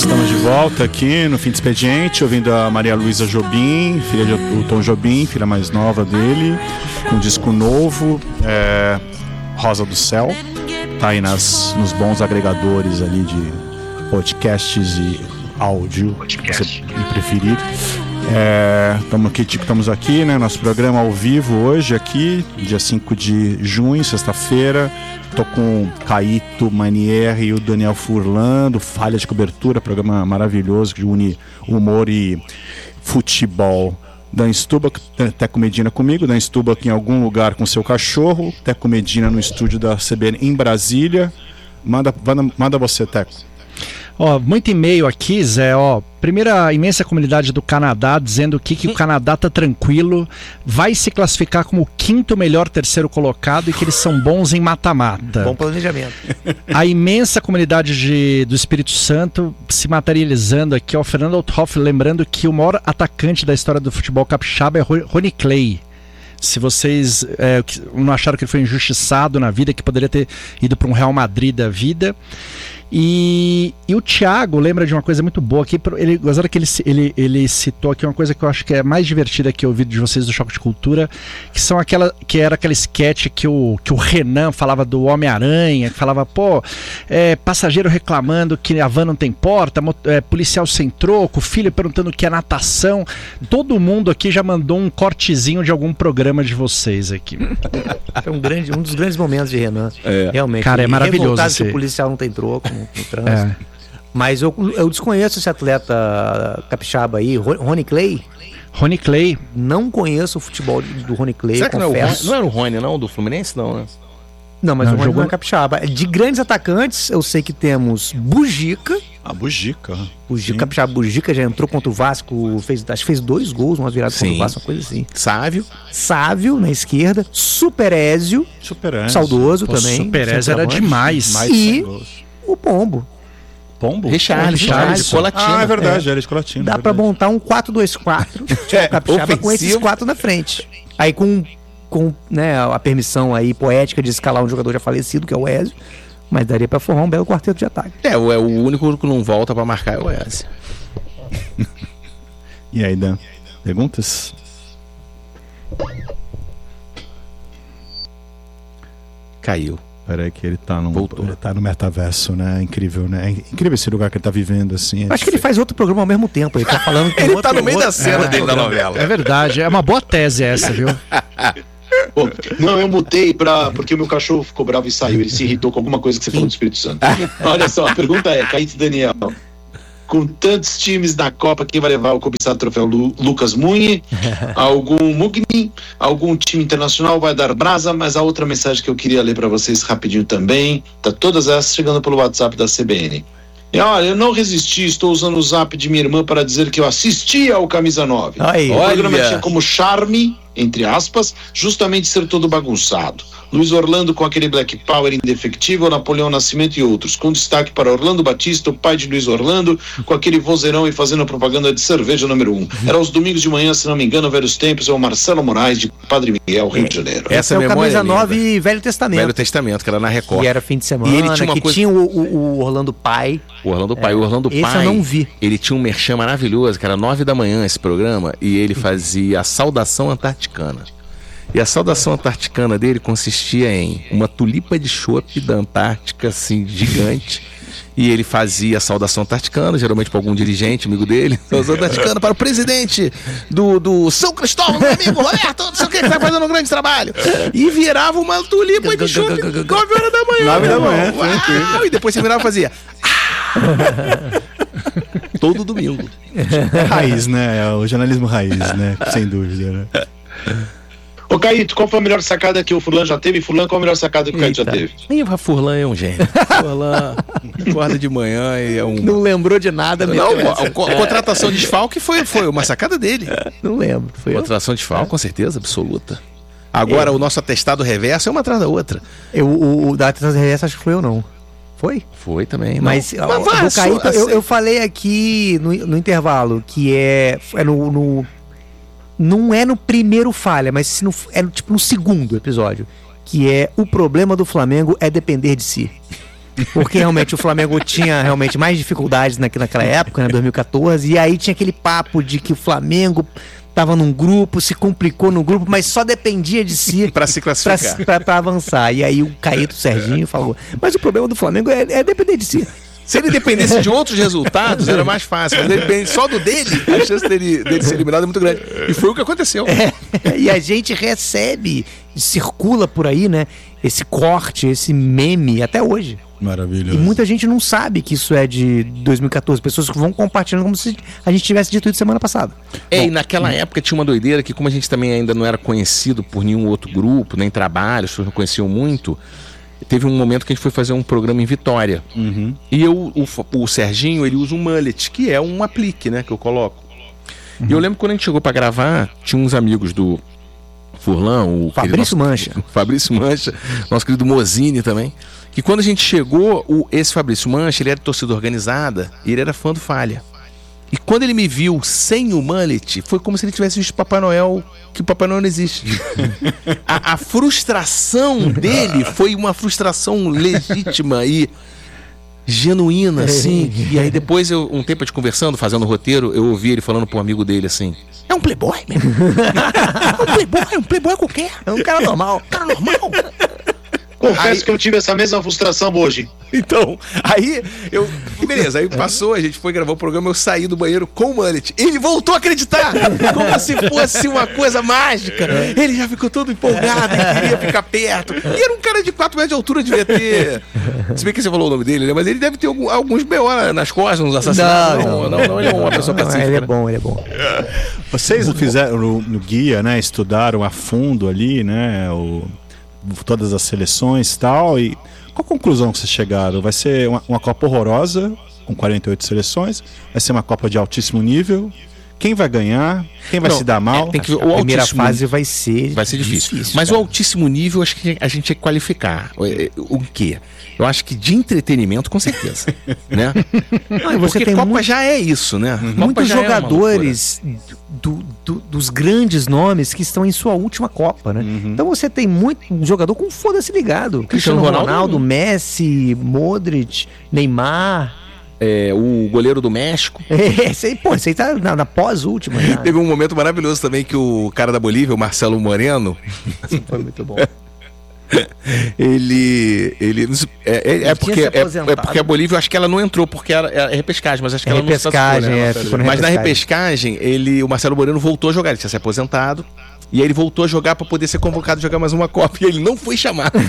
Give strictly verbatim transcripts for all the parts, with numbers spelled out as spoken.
Estamos de volta aqui no Fim de Expediente, ouvindo a Maria Luísa Jobim, filha do Tom Jobim, filha mais nova dele, com um disco novo, é, Rosa do Céu. Tá aí nas, nos bons agregadores ali de podcasts e áudio, se você preferir. Estamos é, aqui, estamos aqui, né? Nosso programa ao vivo hoje aqui, dia cinco de junho, sexta-feira. Tô com o Caíto Manier e o Daniel Furlan, do Falha de Cobertura, programa maravilhoso que une humor e futebol. Dan Stuba, Teco Medina comigo, Dan Stuba aqui em algum lugar com seu cachorro, Teco Medina no estúdio da C B N em Brasília. Manda, manda, manda você, Teco. Ó, muito e-mail aqui, Zé, ó, primeira imensa comunidade do Canadá dizendo aqui que o Canadá tá tranquilo, vai se classificar como o quinto melhor terceiro colocado e que eles são bons em mata-mata. Bom planejamento. A imensa comunidade de, do Espírito Santo se materializando aqui, ó, Fernando Althoff lembrando que o maior atacante da história do futebol capixaba é Rony Clay. Se vocês é, não acharam que ele foi injustiçado na vida, que poderia ter ido para um Real Madrid da vida. E, e o Thiago lembra de uma coisa muito boa aqui. Ele, gostaram que ele, ele, ele citou aqui uma coisa que eu acho que é mais divertida que eu ouvi de vocês do Choque de Cultura, que são aquela, que era aquela sketch que o, que o Renan falava do Homem-Aranha, que falava, pô, é, passageiro reclamando que a van não tem porta, é, policial sem troco, filho perguntando o que é natação. Todo mundo aqui já mandou um cortezinho de algum programa de vocês aqui. É um, grande, um dos grandes momentos de Renan. É. Realmente. Cara, é maravilhoso. Esse... que o policial não tem troco no, no trânsito. É. Mas eu, eu desconheço esse atleta capixaba aí, Rony Clay. Rony Clay. Não conheço o futebol do Rony Clay. Será que não, é o, não era o Rony, não? Do Fluminense, não, né? Não, mas não, o Rony jogou... não é capixaba. De grandes atacantes, eu sei que temos Bugica. A Bugica. Bugica, capixaba Bugica já entrou contra o Vasco, fez, acho que fez dois gols, umas viradas contra o Vasco, uma coisa assim. Sávio. Sávio, na esquerda. Superézio. Superézio. Saudoso Pô, também. Superézio era demais. Mais e o Pombo. Pombo? Richard, Richard, Colatina. Ah, é verdade, é. era de Colatina. Dá é pra montar um quatro dois quatro é, capixaba com esses quatro na frente. Aí com, com né, a permissão aí poética de escalar um jogador já falecido, que é o Ezio, mas daria pra formar um belo quarteto de ataque. É, o, é, o único que não volta pra marcar é o Ezio. E aí, Dan? Perguntas? Caiu. Peraí que ele tá no, ele tá no metaverso, né? É incrível, né? É incrível esse lugar que ele tá vivendo, assim. É Acho que ele faz outro programa ao mesmo tempo. Ele tá falando com Ele outro, tá no meio outro, da cena é, dele da novela. É verdade, é uma boa tese essa, viu? Pô, não, eu mutei pra, porque o meu cachorro ficou bravo e saiu. Ele se irritou com alguma coisa que você falou do Espírito Santo. Olha só, a pergunta é, Caíto Daniel, com tantos times na Copa, quem vai levar o cobiçado troféu? Lu, Lucas Mugni, algum Mugni, algum time internacional vai dar brasa, mas a outra mensagem que eu queria ler para vocês rapidinho também, tá todas essas chegando pelo WhatsApp da C B N. E olha, eu não resisti, estou usando o zap de minha irmã para dizer que eu assisti ao Camisa nove. Aí, o programa olha. tinha como charme, entre aspas, justamente ser todo bagunçado. Luiz Orlando com aquele Black Power indefectível, Napoleão Nascimento e outros, com destaque para Orlando Batista, o pai de Luiz Orlando, com aquele vozeirão e fazendo propaganda de cerveja número um. Era aos domingos de manhã, se não me engano, velhos tempos, é o Marcelo Moraes, de Padre Miguel, Rio de Janeiro. Essa é o memória Camisa é linda. nove Velho Testamento. Velho Testamento, que era na Record. Que era fim de semana, E ele tinha uma que coisa- tinha o, o- o Orlando Pai. O Orlando Pai, É, o Orlando esse Pai. eu não vi. Ele tinha um merchan maravilhoso, que era nove da manhã esse programa, e ele fazia a saudação antarticana. E a saudação antarticana dele consistia em uma tulipa de chope da Antártica, assim, gigante. E ele fazia a saudação antarticana, geralmente para algum dirigente, amigo dele. Saudação antarticana para o presidente do, do São Cristóvão, meu amigo Roberto, não sei o que, que tá fazendo um grande trabalho. E virava uma tulipa de chope nove horas da manhã. Nove da manhã, Uau! E depois você virava e fazia... Todo domingo. É raiz, né? É o jornalismo raiz, né? Sem dúvida, né? Ô Caíto, qual foi a melhor sacada que o Furlan já teve? E Furlan, qual a melhor sacada que o Caíto já teve? E o Furlan é um gênio. Furlan acorda de manhã e é um... Não lembrou de nada mesmo. Não, a, a, a contratação de desfalque foi, foi uma sacada dele. Não lembro. Foi eu? Contratação de desfalque, com certeza, absoluta. Agora, é. o nosso atestado reverso é uma atrás da outra. Eu, o, o da Atlas Reversa acho que foi eu não. Foi? Foi também. Mas, não. Mas vai, do Caíto, assim. eu, eu falei aqui no, no intervalo que é, é no, no... Não é no primeiro falha, mas se no, é no, tipo no segundo episódio. Que é o problema do Flamengo é depender de si. Porque realmente o Flamengo tinha realmente mais dificuldades na, naquela época, né, dois mil e catorze, e aí tinha aquele papo de que o Flamengo tava num grupo, se complicou no grupo, mas só dependia de si Pra se classificar. pra, pra, pra avançar. E aí o Caíto Serginho falou, mas o problema do Flamengo é, é depender de si. Se ele dependesse de outros resultados, era mais fácil. Mas ele depende só do dele, a chance dele, dele ser eliminado é muito grande. E foi o que aconteceu. É, e a gente recebe, circula por aí, né, esse corte, esse meme até hoje. Maravilhoso. E muita gente não sabe que isso é de dois mil e catorze. Pessoas que vão compartilhando como se a gente tivesse dito isso semana passada. É, e naquela época tinha uma doideira que, como a gente também ainda não era conhecido por nenhum outro grupo, nem trabalho, as pessoas não conheciam muito, teve um momento que a gente foi fazer um programa em Vitória. Uhum. E eu, o, o Serginho, ele usa um mullet, que é um aplique, né, que eu coloco. Uhum. E eu lembro que quando a gente chegou pra gravar, tinha uns amigos do Furlan, o Fabrício nosso, Mancha. Fabrício Mancha, nosso querido Mozini também. Que quando a gente chegou, o, esse Fabrício Mancha, ele era de torcida organizada e ele era fã do Falha. E quando ele me viu sem o mullet, foi como se ele tivesse visto Papai Noel, que o Papai Noel não existe. a, a frustração dele foi uma frustração legítima e genuína, assim. E aí depois, eu, um tempo a gente conversando, fazendo o roteiro, eu ouvi ele falando pro amigo dele assim, é um playboy mesmo. É um playboy, é um playboy qualquer. É um cara normal. Cara normal. Confesso Aí- que eu tive essa mesma frustração hoje. Então, aí eu. Beleza, aí passou, a gente foi gravar o programa, eu saí do banheiro com o mullet. Ele voltou a acreditar! Como se fosse uma coisa mágica. Ele já ficou todo empolgado e queria ficar perto. E era um cara de quatro metros de altura, devia ter. Se bem que você falou o nome dele, né? Mas ele deve ter algum- alguns B O nas costas, uns assassinatos. Não, não, não, ele é uma pessoa Não, pacífica. ele é né? bom, ele é bom. Vocês fizeram no, no guia, né? Estudaram a fundo ali, né? O, todas as seleções e tal. E qual a conclusão que vocês chegaram? Vai ser uma, uma Copa horrorosa, com quarenta e oito seleções? Vai ser uma Copa de altíssimo nível? Quem vai ganhar? Quem vai Não, se dar mal? é, tem que ver A o primeira altíssimo- fase vai ser Vai ser difícil. Mas cara. o altíssimo nível, acho que a gente tinha que qualificar. O, o quê? Eu acho que de entretenimento, com certeza. Né? Não, e você Porque tem Copa muito- já é isso, né? Copa muitos já é uma jogadores do- do- dos grandes nomes que estão em sua última Copa, né? Então você tem muito um jogador com foda-se ligado. Cristiano Ronaldo, Ronaldo, Messi, Modric, Neymar. É, o goleiro do México. Esse aí, pô, esse aí tá na, na pós-última. já. Teve um momento maravilhoso também que o cara da Bolívia, o Marcelo Moreno, Foi muito bom. ele. ele é, é- é tinha porque, se é, aposentado. é porque a Bolívia, eu acho que ela não entrou, porque era, é repescagem, mas acho que É ela não se repescagem, classificou, né? é, ficou na Mas na repescagem. repescagem, ele, o Marcelo Moreno voltou a jogar, ele tinha se aposentado. E aí ele voltou a jogar pra poder ser convocado a jogar mais uma Copa. E ele não foi chamado.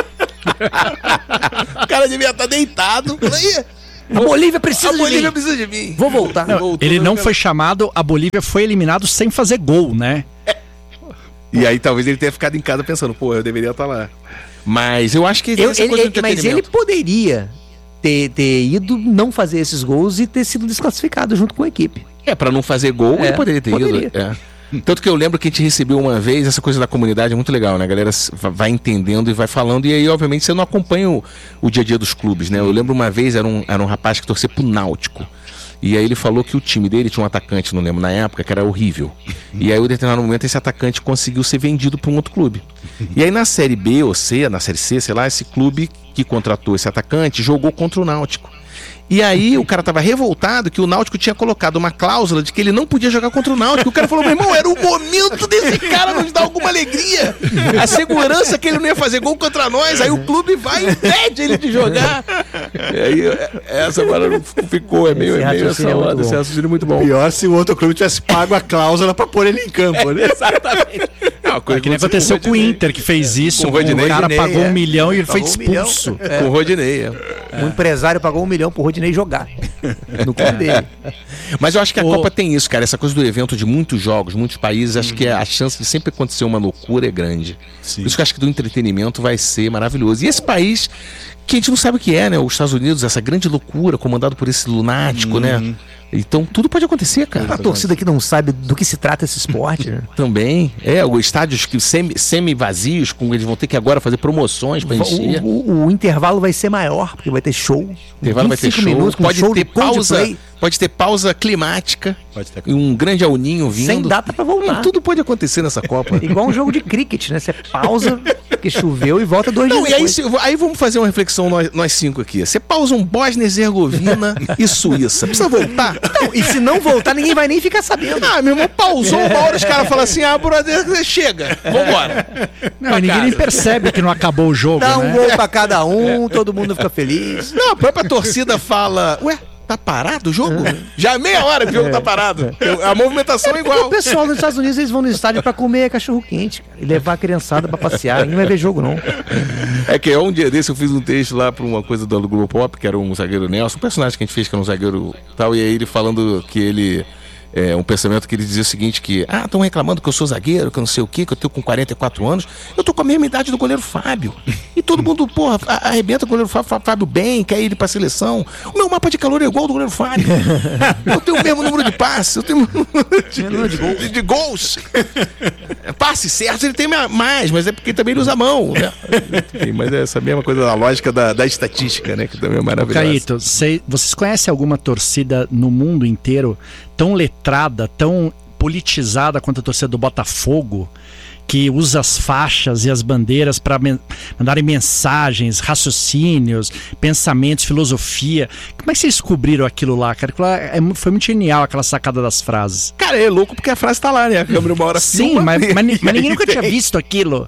O cara devia estar deitado. Falei, "Ih, A Bolívia precisa a de Bolívia mim. precisa de mim. Vou voltar. Não, Voltou ele a não jogar. foi chamado, a Bolívia foi eliminado sem fazer gol, né? E aí talvez ele tenha ficado em casa pensando, pô, eu deveria estar lá. Mas eu acho que Eu- essa ele- coisa do ele- mas ele entretenimento. poderia ter, ter ido não fazer esses gols e ter sido desclassificado junto com a equipe. É, pra não fazer gol, É, ele poderia ter poderia. ido. É. Tanto que eu lembro que a gente recebeu uma vez, essa coisa da comunidade é muito legal, né? A galera s- va- vai entendendo e vai falando, e aí, obviamente, você não acompanha o, o dia a dia dos clubes, né? Eu lembro uma vez, era um, era um rapaz que torcia pro Náutico. E aí ele falou que o time dele tinha um atacante, não lembro, na época, que era horrível. E aí, em determinado momento, esse atacante conseguiu ser vendido para um outro clube. E aí, na Série B ou C, na Série C, sei lá, esse clube que contratou esse atacante jogou contra o Náutico. E aí o cara tava revoltado que o Náutico tinha colocado uma cláusula de que ele não podia jogar contra o Náutico. O cara falou, meu irmão, era o momento desse cara nos dar alguma alegria. A segurança que ele não ia fazer gol contra nós. Aí o clube vai e impede ele de jogar. E aí essa parada ficou, é meio, Esse é meio essa raciocínio é muito hora, bom. esse raciocínio é muito bom. Pior se o outro clube tivesse pago a cláusula pra pôr ele em campo, né? Exatamente. É uma coisa É que nem aconteceu com o Inter, que fez isso. Com o Rodinei. o cara Rodinei, pagou é. um milhão e ele foi Pagou um milhão. expulso. Com o Rodinei, é. Um empresário pagou um milhão pro Rodinei jogar no clube dele. Mas eu acho que a Ô. Copa tem isso, cara. Essa coisa do evento de muitos jogos, muitos países, acho que a chance de sempre acontecer uma loucura é grande. Sim. Por isso que eu acho que do entretenimento vai ser maravilhoso. E esse país, que a gente não sabe o que é, né? Os Estados Unidos, essa grande loucura, comandado por esse lunático, né? Então tudo pode acontecer, cara. A torcida que não sabe do que se trata esse esporte, né? Também. É, os estádios que semi, semi-vazios, com eles vão ter que agora fazer promoções pra encher. O, o- o intervalo vai ser maior, porque vai ter show. Intervalo vai ter vinte e cinco show, minutos com pode show ter de Coldplay. pausa, pode ter pausa climática, Pode ter. e um grande alninho vindo. Sem data pra voltar. Hum, tudo pode acontecer nessa Copa. Igual um jogo de cricket, né? Você pausa, porque choveu e volta dois Não, dias e aí, depois. se- aí vamos fazer uma reflexão nós, nós cinco aqui. Você pausa um Bósnia e Herzegovina e Suíça. Precisa voltar? Não, e se não voltar, ninguém vai nem ficar sabendo. Ah, meu irmão, pausou uma hora, os caras falam assim, ah, brother, chega, vambora. Não, Pra e ninguém casa. nem percebe que não acabou o jogo, Dá um né? gol pra cada um, todo mundo fica feliz. Não, a própria torcida fala, ué, tá parado o jogo? Já é meia hora que o jogo tá parado. Eu- A movimentação é O igual. pessoal nos Estados Unidos, eles vão no estádio pra comer cachorro quente, cara, e levar a criançada pra passear. Ninguém vai ver jogo, não. É que um dia desse eu fiz um texto lá pra uma coisa do Globo Pop, que era um zagueiro Nelson, um personagem que a gente fez que era um zagueiro tal, e aí ele falando que ele... É, um pensamento que ele dizia o seguinte, que ah, estão reclamando que eu sou zagueiro, que eu não sei o quê, que eu tô com quarenta e quatro anos, eu tô com a mesma idade do goleiro Fábio, e todo mundo, porra, a- arrebenta o goleiro Fábio, Fábio bem, quer ir pra seleção, o meu mapa de calor é igual ao do goleiro Fábio, eu tenho o mesmo número de passes, eu tenho o mesmo número de, de, de gols, passes certos ele tem mais, mas é porque também ele usa a mão, né? Enfim, mas é essa mesma coisa da lógica da, da estatística, né, que também é maravilhosa. Caíto, cê- vocês conhecem alguma torcida no mundo inteiro tão letrada, tão politizada quanto a torcida do Botafogo, que usa as faixas e as bandeiras para men mandarem mensagens, raciocínios, pensamentos, filosofia? Como é que vocês descobriram aquilo lá, cara? Aquilo lá é mu- foi muito genial, aquela sacada das frases. Cara, é louco porque a frase tá lá, né? A câmera uma hora Sim, filma, mas, e mas, ni- mas aí ninguém nunca tinha tem. visto aquilo.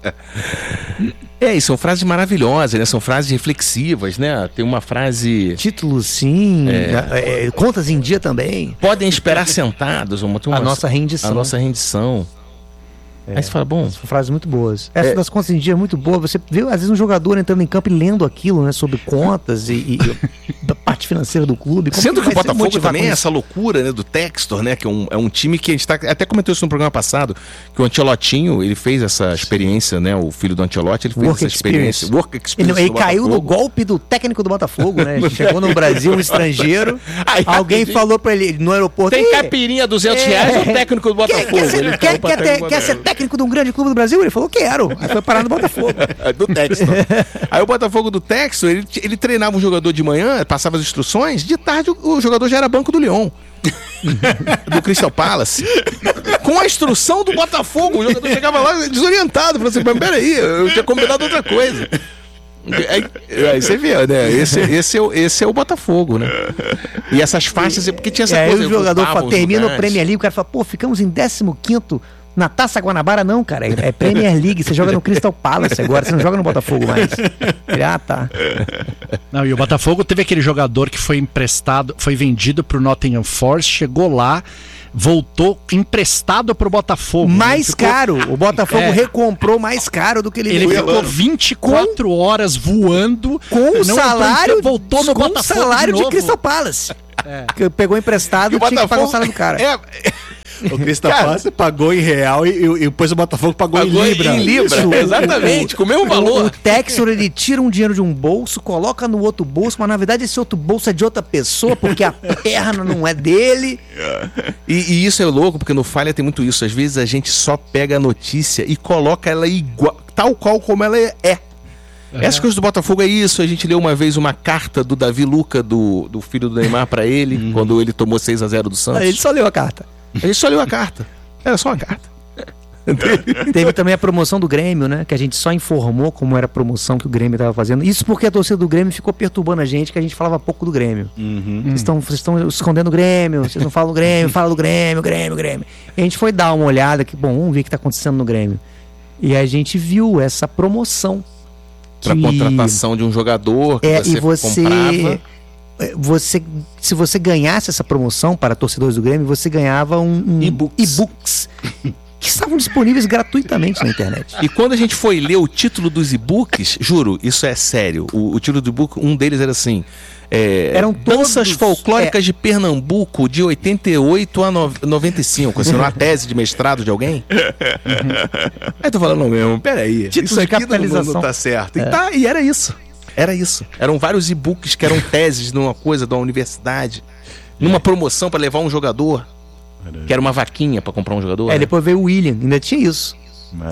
É, e são frases maravilhosas, né? São frases reflexivas, né? Tem uma frase... Título, sim. É, é, contas em dia também. Podem esperar sentados. Uma, tem A uma- nossa rendição. A nossa rendição. Aí você fala, bom... São frases muito boas. Essa É. das contas em dia é muito boa. Você vê, às vezes, um jogador entrando em campo e lendo aquilo, né? Sobre contas e, e da parte financeira do clube. Como Sendo que o vai se Botafogo motivar também com é isso? essa loucura, né, do Textor, né, que é um, é um time que a gente tá, até comentou isso no programa passado, que o Ancelotinho, ele fez essa experiência, né, o filho do Ancelotti, ele fez Work essa experiência, experience. work Ele, experience ele do caiu no Botafogo. golpe do técnico do Botafogo, né? Chegou no Brasil, um estrangeiro. Aí, alguém rapidinho. falou pra ele no aeroporto. Tem "Ih, caipirinha duzentos reais, é o técnico do Quer, Botafogo. quer, ser, Ele quer, caiu pra quer ter- técnico do quer ser Botafogo. técnico de um grande clube do Brasil? Ele falou, quero. Aí foi parar no Botafogo. do Textor. Aí o Botafogo do Textor, ele, ele treinava um jogador de manhã, passava as instruções, de tarde o, o jogador já era banco do Lyon. Do Crystal Palace. Com a instrução do Botafogo, o jogador chegava lá desorientado, falando assim, mas peraí, eu tinha combinado outra coisa. Aí, aí você vê, né? Esse, esse, é o, esse é o Botafogo, né? E essas faixas, porque tinha essa E aí coisa. o jogador ocupavam fala, os termina o lugares. Premier League, o cara fala, pô, ficamos em décimo quinto na Taça Guanabara. Não, cara, é Premier League, você joga no Crystal Palace agora, você não joga no Botafogo mais. Ele, ah, tá. Não, e o Botafogo teve aquele jogador que foi emprestado, foi vendido pro Nottingham Forest, chegou lá, voltou emprestado pro Botafogo. Mais Ele ficou- caro, o Botafogo É. recomprou mais caro do que ele, Ele vendeu. ficou vinte e quatro horas voando com o não entrou em salário, campo, voltou no com o Botafogo salário de, novo. Crystal Palace. Que pegou emprestado E e o tinha que pagar o Botafogo salário do cara. É, O Crystal Cara, Palace pagou em real e, e, e depois o Botafogo pagou, pagou em Libra. em Libra. Isso, o- Exatamente, com o mesmo O, valor. o Textor, ele tira um dinheiro de um bolso, coloca no outro bolso, mas na verdade esse outro bolso é de outra pessoa, porque a perna não é dele. E, e isso é louco, porque no Falha tem muito isso. Às vezes a gente só pega a notícia e coloca ela igual, tal qual como ela é. Essas coisas do Botafogo é isso. A gente leu uma vez uma carta do Davi Luca, do, do filho do Neymar, pra ele, quando ele tomou seis a zero do Santos. Aí ele só leu a carta. A gente só leu a carta. Era só uma carta. Teve também a promoção do Grêmio, né? Que a gente só informou como era a promoção que o Grêmio estava fazendo. Isso porque a torcida do Grêmio ficou perturbando a gente, que a gente falava pouco do Grêmio. Vocês estão vocês estão escondendo o Grêmio, vocês não falam do Grêmio, fala do Grêmio, Grêmio, Grêmio. E a gente foi dar uma olhada, que bom, vamos ver o que está acontecendo no Grêmio. E a gente viu essa promoção. Pra que- contratação de um jogador que É, você, e você, comprava. você, se você ganhasse essa promoção para torcedores do Grêmio, você ganhava um, um E-books. e-books que estavam disponíveis gratuitamente na internet. E quando a gente foi ler o título dos e-books, juro, isso é sério. O, o título do e-book, um deles era assim: é, Eram Danças todos- Folclóricas de Pernambuco de oitenta e oito a noventa e cinco. Assim, uma tese de mestrado de alguém. Aí tu falando, não mesmo, peraí. Título Isso de aqui não- capitalização. não tá certo. E, tá, e era isso. Era isso. Eram vários e-books que eram teses numa coisa de uma universidade, numa promoção pra levar um jogador, que era uma vaquinha pra comprar um jogador. É, né? depois veio o William, ainda tinha isso.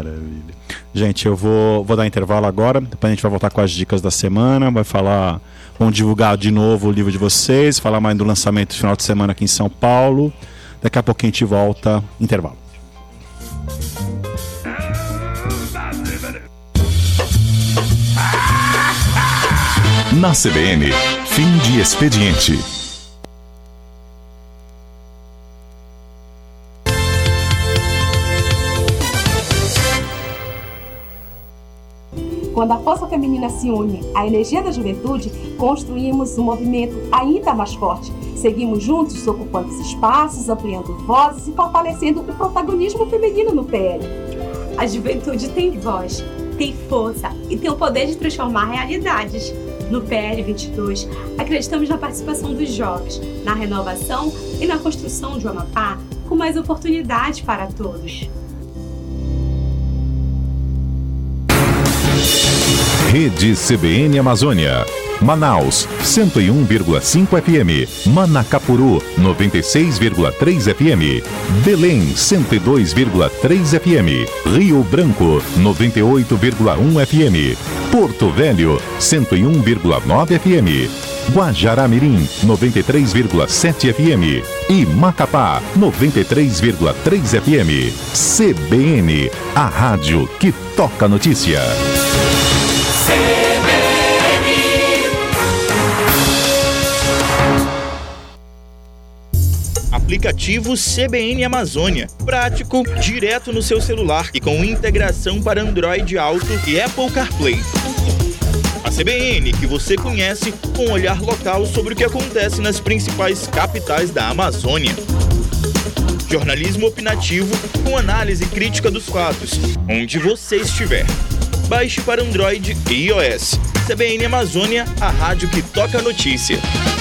Maravilha. Gente, eu vou, vou dar intervalo agora. Depois a gente vai voltar com as dicas da semana. Vai falar Vamos divulgar de novo o livro de vocês, falar mais do lançamento do final de semana aqui em São Paulo. Daqui a pouquinho a gente volta. Intervalo. Na C B N, fim de expediente. Quando a força feminina se une à energia da juventude, construímos um movimento ainda mais forte. Seguimos juntos, ocupando os espaços, ampliando vozes e fortalecendo o protagonismo feminino no P L. A juventude tem voz, tem força e tem o poder de transformar realidades. No P L vinte e dois, acreditamos na participação dos jovens, na renovação e na construção de um Amapá com mais oportunidades para todos. Rede C B N Amazônia. Manaus, cento e um vírgula cinco F M. Manacapuru, noventa e seis vírgula três F M. Belém, cento e dois vírgula três F M. Rio Branco, noventa e oito vírgula um F M. Porto Velho, cento e um vírgula nove F M. Guajará-Mirim, noventa e três vírgula sete F M. E Macapá, noventa e três vírgula três F M. C B N, a rádio que toca notícia. Aplicativo C B N Amazônia. Prático, direto no seu celular e com integração para Android Auto e Apple CarPlay. A C B N que você conhece com um olhar local sobre o que acontece nas principais capitais da Amazônia. Jornalismo opinativo com análise crítica dos fatos, onde você estiver. Baixe para Android e iOS. C B N Amazônia, a rádio que toca a notícia.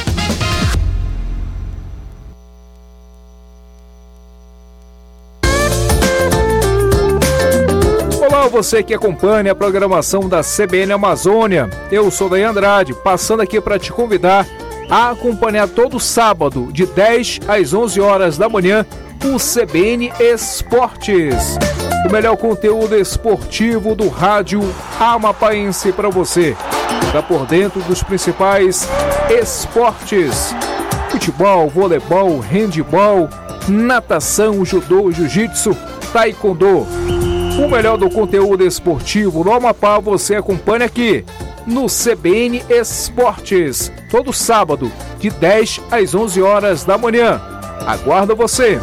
Olá, você que acompanha a programação da C B N Amazônia. Eu sou Daí Andrade, passando aqui para te convidar a acompanhar todo sábado, de dez às onze horas da manhã, o C B N Esportes. O melhor conteúdo esportivo do rádio amapaense para você. Está por dentro dos principais esportes: futebol, voleibol, handebol, natação, judô, jiu-jitsu, taekwondo. O melhor do conteúdo esportivo no Amapá você acompanha aqui no C B N Esportes, todo sábado, de dez às onze horas da manhã. Aguardo você!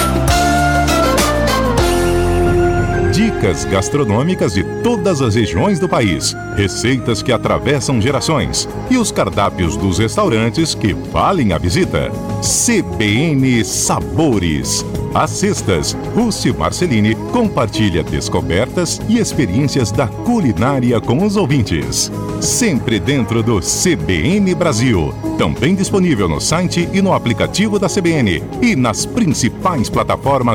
Dicas gastronômicas de todas as regiões do país, receitas que atravessam gerações e os cardápios dos restaurantes que valem a visita. C B N Sabores. Às sextas, Rússi Marcelini compartilha descobertas e experiências da culinária com os ouvintes. Sempre dentro do C B N Brasil. Também disponível no site e no aplicativo da C B N e nas principais plataformas